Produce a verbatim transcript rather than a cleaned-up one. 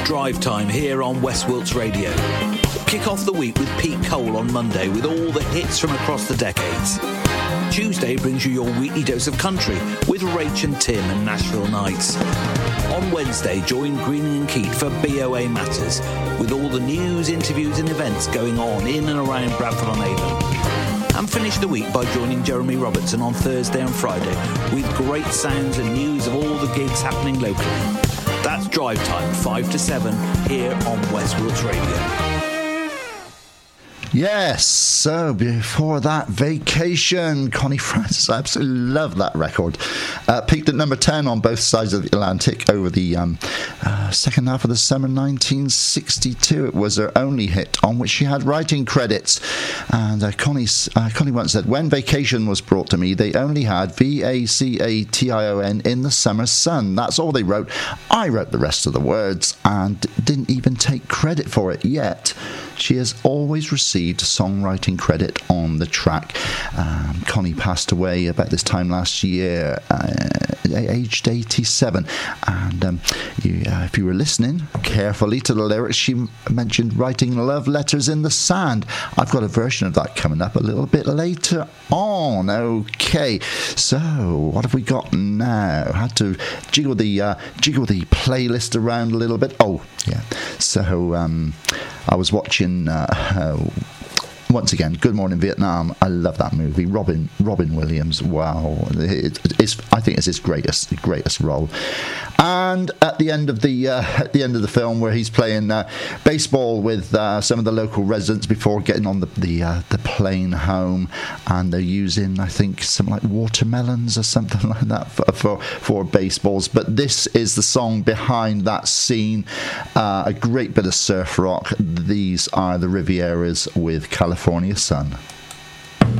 Drive Time here on West Wilts Radio. Kick off the week with Pete Cole on Monday with all the hits from across the decades. Tuesday brings you your weekly dose of country with Rach and Tim and Nashville Nights. On Wednesday, join Greening and Keat for B O A Matters with all the news, interviews and events going on in and around Bradford-on-Avon. And finish the week by joining Jeremy Robertson on Thursday and Friday with great sounds and news of all the gigs happening locally. That's Drive Time, five to seven, here on West Wilts Radio. Yes, so before that, Vacation. Connie Francis, I absolutely love that record. Uh, peaked at number ten on both sides of the Atlantic over the um, uh, second half of the summer nineteen sixty-two. It was her only hit on which she had writing credits. And uh, Connie's, uh, Connie once said, when Vacation was brought to me, they only had V A C A T I O N in the summer sun. That's all they wrote. I wrote the rest of the words and didn't even take credit for it yet. She has always received songwriting credit on the track. Um, Connie passed away about this time last year, uh, aged eighty-seven. And um, you, uh, if you were listening carefully to the lyrics, she mentioned writing love letters in the sand. I've got a version of that coming up a little bit later on. Okay, so what have we got now? Had to jiggle the uh, jiggle the playlist around a little bit. Oh, yeah. So um, I was watching. Uh, uh, Once again, Good Morning Vietnam. I love that movie. Robin Robin Williams. Wow, it, it's I think it's his greatest greatest role. And at the end of the uh, at the end of the film, where he's playing uh, baseball with uh, some of the local residents before getting on the the, uh, the plane home, and they're using I think something like watermelons or something like that for for, for baseballs. But this is the song behind that scene. Uh, a great bit of surf rock. These are the Rivieras with California Sun.